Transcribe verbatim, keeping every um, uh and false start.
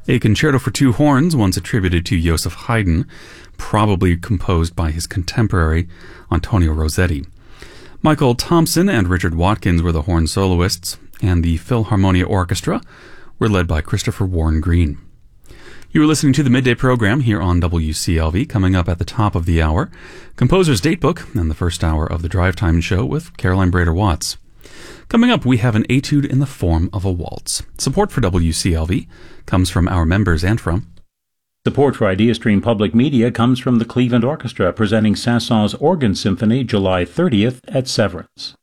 A concerto for two horns, once attributed to Joseph Haydn, probably composed by his contemporary Antonio Rossetti. Michael Thompson and Richard Watkins were the horn soloists, and the Philharmonia Orchestra were led by Christopher Warren Green. You are listening to the Midday Program here on W C L V. Coming up at the top of the hour, Composer's Datebook and the first hour of the Drive Time Show with Caroline Brader Watts. Coming up, we have an etude in the form of a waltz. Support for W C L V comes from our members and from... Support for IdeaStream Public Media comes from the Cleveland Orchestra, presenting Saint-Saëns Organ Symphony July thirtieth at Severance.